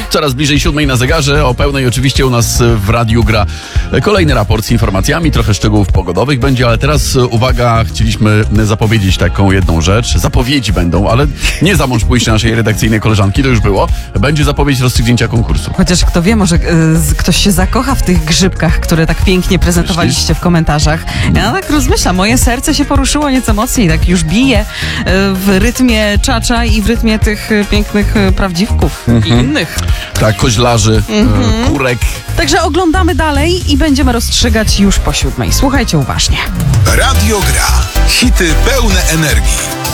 Coraz bliżej 7 na zegarze, o pełnej oczywiście u nas w radiu gra kolejny raport z informacjami, trochę szczegółów pogodowych będzie, ale teraz uwaga, chcieliśmy zapowiedzieć taką jedną rzecz. Zapowiedzi będą, ale nie za mąż pójścia naszej redakcyjnej koleżanki, to już było. Będzie zapowiedź rozstrzygnięcia konkursu. Chociaż kto wie, może ktoś się zakocha w tych grzybkach, które tak pięknie prezentowaliście w komentarzach. Ja tak rozmyślam, moje serce się poruszyło nieco mocniej, tak już bije w rytmie czacza i w rytmie tych pięknych prawdziwków i innych. Tak, koźlarzy, kurek. Także oglądamy dalej i będziemy rozstrzygać już po 7. Słuchajcie uważnie. Radio Gra. Hity pełne energii.